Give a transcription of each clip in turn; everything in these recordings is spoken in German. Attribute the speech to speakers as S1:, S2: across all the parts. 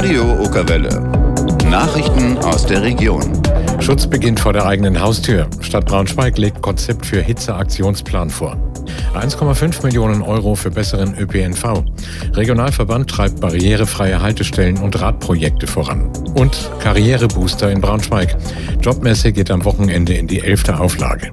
S1: Radio Okerwelle. Nachrichten aus der Region.
S2: Schutz beginnt vor der eigenen Haustür. Stadt Braunschweig legt Konzept für Hitzeaktionsplan vor. 1,5 Millionen Euro für besseren ÖPNV. Regionalverband treibt barrierefreie Haltestellen und Radprojekte voran. Und Karrierebooster in Braunschweig. Jobmesse geht am Wochenende in die 11. Auflage.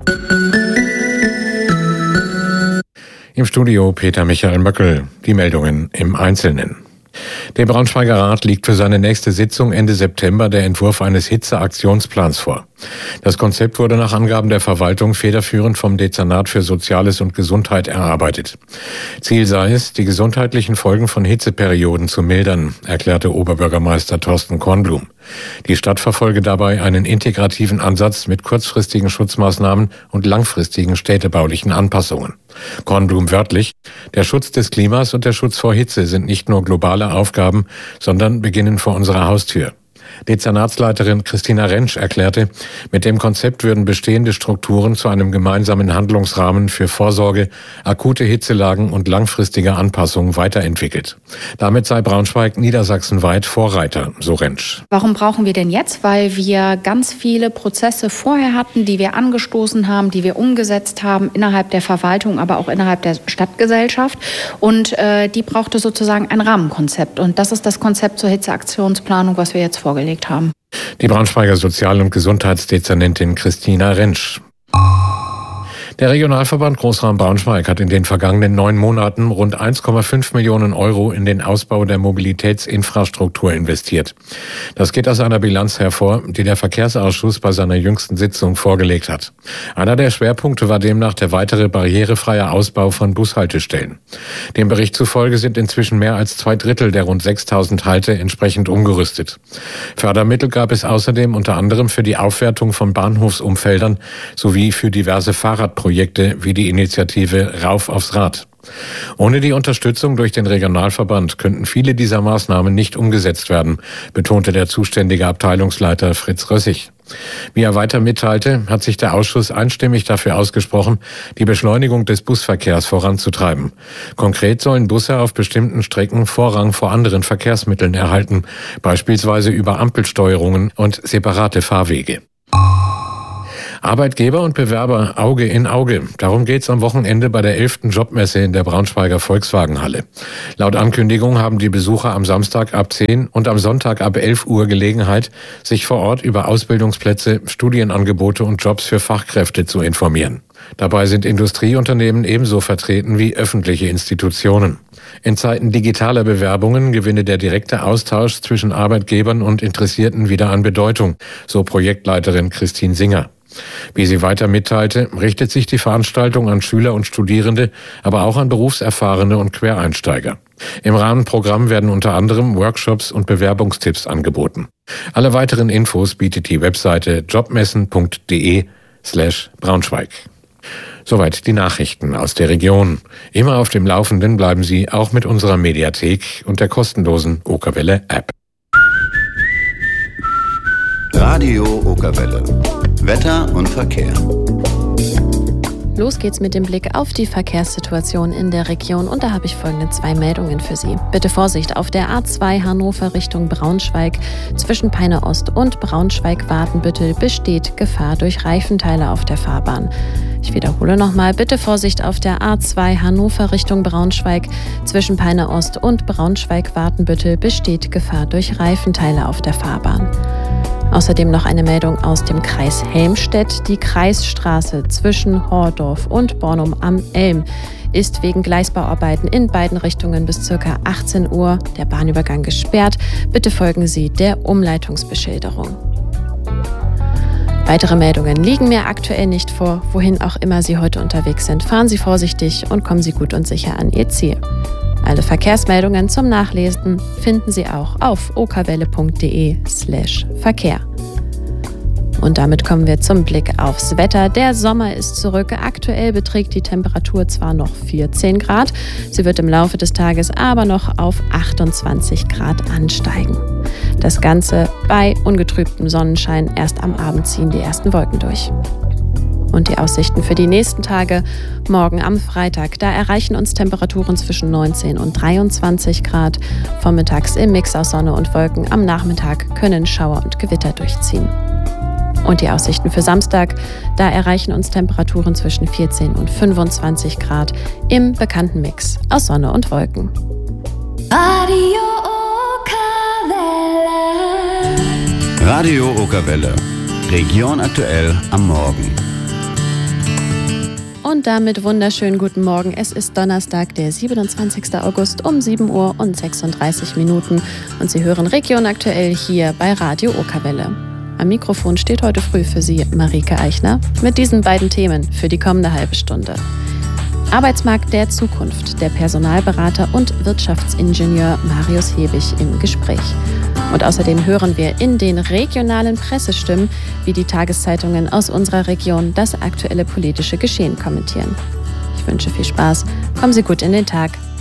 S2: Im Studio Peter Michael Möckel. Die Meldungen im Einzelnen. Dem Braunschweiger Rat liegt für seine nächste Sitzung Ende September der Entwurf eines Hitzeaktionsplans vor. Das Konzept wurde nach Angaben der Verwaltung federführend vom Dezernat für Soziales und Gesundheit erarbeitet. Ziel sei es, die gesundheitlichen Folgen von Hitzeperioden zu mildern, erklärte Oberbürgermeister Thorsten Kornblum. Die Stadt verfolge dabei einen integrativen Ansatz mit kurzfristigen Schutzmaßnahmen und langfristigen städtebaulichen Anpassungen. Kornblum wörtlich: Der Schutz des Klimas und der Schutz vor Hitze sind nicht nur globale Aufgaben, sondern beginnen vor unserer Haustür. Dezernatsleiterin Christina Rentsch erklärte, mit dem Konzept würden bestehende Strukturen zu einem gemeinsamen Handlungsrahmen für Vorsorge, akute Hitzelagen und langfristige Anpassungen weiterentwickelt. Damit sei Braunschweig niedersachsenweit Vorreiter, so Rentsch.
S3: Warum brauchen wir denn jetzt? Weil wir ganz viele Prozesse vorher hatten, die wir angestoßen haben, die wir umgesetzt haben innerhalb der Verwaltung, aber auch innerhalb der Stadtgesellschaft. Und die brauchte sozusagen ein Rahmenkonzept. Und das ist das Konzept zur Hitzeaktionsplanung, was wir jetzt vorgelegt haben.
S2: Die Braunschweiger Sozial- und Gesundheitsdezernentin Christina Rentsch. Der Regionalverband Großraum Braunschweig hat in den vergangenen 9 Monaten rund 1,5 Millionen Euro in den Ausbau der Mobilitätsinfrastruktur investiert. Das geht aus einer Bilanz hervor, die der Verkehrsausschuss bei seiner jüngsten Sitzung vorgelegt hat. Einer der Schwerpunkte war demnach der weitere barrierefreie Ausbau von Bushaltestellen. Dem Bericht zufolge sind inzwischen mehr als 2/3 der rund 6.000 Halte entsprechend umgerüstet. Fördermittel gab es außerdem unter anderem für die Aufwertung von Bahnhofsumfeldern sowie für diverse Fahrradprojekte wie die Initiative Rauf aufs Rad. Ohne die Unterstützung durch den Regionalverband könnten viele dieser Maßnahmen nicht umgesetzt werden, betonte der zuständige Abteilungsleiter Fritz Rössig. Wie er weiter mitteilte, hat sich der Ausschuss einstimmig dafür ausgesprochen, die Beschleunigung des Busverkehrs voranzutreiben. Konkret sollen Busse auf bestimmten Strecken Vorrang vor anderen Verkehrsmitteln erhalten, beispielsweise über Ampelsteuerungen und separate Fahrwege. Arbeitgeber und Bewerber Auge in Auge. Darum geht's am Wochenende bei der 11. Jobmesse in der Braunschweiger Volkswagenhalle. Laut Ankündigung haben die Besucher am Samstag ab 10 und am Sonntag ab 11 Uhr Gelegenheit, sich vor Ort über Ausbildungsplätze, Studienangebote und Jobs für Fachkräfte zu informieren. Dabei sind Industrieunternehmen ebenso vertreten wie öffentliche Institutionen. In Zeiten digitaler Bewerbungen gewinne der direkte Austausch zwischen Arbeitgebern und Interessierten wieder an Bedeutung, so Projektleiterin Christine Singer. Wie sie weiter mitteilte, richtet sich die Veranstaltung an Schüler und Studierende, aber auch an Berufserfahrene und Quereinsteiger. Im Rahmenprogramm werden unter anderem Workshops und Bewerbungstipps angeboten. Alle weiteren Infos bietet die Webseite jobmessen.de/Braunschweig. Soweit die Nachrichten aus der Region. Immer auf dem Laufenden bleiben Sie auch mit unserer Mediathek und der kostenlosen Okerwelle-App.
S1: Radio Okerwelle. Wetter und Verkehr.
S4: Los geht's mit dem Blick auf die Verkehrssituation in der Region und da habe ich folgende 2 Meldungen für Sie. Bitte Vorsicht auf der A2 Hannover Richtung Braunschweig. Zwischen Peine Ost und Braunschweig-Wadenbüttel besteht Gefahr durch Reifenteile auf der Fahrbahn. Ich wiederhole nochmal, bitte Vorsicht auf der A2 Hannover Richtung Braunschweig. Zwischen Peine Ost und Braunschweig-Wadenbüttel besteht Gefahr durch Reifenteile auf der Fahrbahn. Außerdem noch eine Meldung aus dem Kreis Helmstedt. Die Kreisstraße zwischen Hordorf und Bornum am Elm ist wegen Gleisbauarbeiten in beiden Richtungen bis ca. 18 Uhr der Bahnübergang gesperrt. Bitte folgen Sie der Umleitungsbeschilderung. Weitere Meldungen liegen mir aktuell nicht vor. Wohin auch immer Sie heute unterwegs sind, fahren Sie vorsichtig und kommen Sie gut und sicher an Ihr Ziel. Alle Verkehrsmeldungen zum Nachlesen finden Sie auch auf okerwelle.de/Verkehr. Und damit kommen wir zum Blick aufs Wetter. Der Sommer ist zurück. Aktuell beträgt die Temperatur zwar noch 14 Grad, sie wird im Laufe des Tages aber noch auf 28 Grad ansteigen. Das Ganze bei ungetrübtem Sonnenschein. Erst am Abend ziehen die ersten Wolken durch. Und die Aussichten für die nächsten Tage. Morgen am Freitag, da erreichen uns Temperaturen zwischen 19 und 23 Grad. Vormittags im Mix aus Sonne und Wolken. Am Nachmittag können Schauer und Gewitter durchziehen. Und die Aussichten für Samstag, da erreichen uns Temperaturen zwischen 14 und 25 Grad im bekannten Mix aus Sonne und Wolken.
S5: Radio Okawelle.
S1: Radio Okawelle. Region aktuell am Morgen.
S4: Und damit wunderschönen guten Morgen. Es ist Donnerstag, der 27. August um 7 Uhr und 36 Minuten. Und Sie hören Region aktuell hier bei Radio Okawelle. Am Mikrofon steht heute früh für Sie Marike Eichner mit diesen beiden Themen für die kommende halbe Stunde. Arbeitsmarkt der Zukunft, der Personalberater und Wirtschaftsingenieur Marius Hebig im Gespräch. Und außerdem hören wir in den regionalen Pressestimmen, wie die Tageszeitungen aus unserer Region das aktuelle politische Geschehen kommentieren. Ich wünsche viel Spaß, kommen Sie gut in den Tag.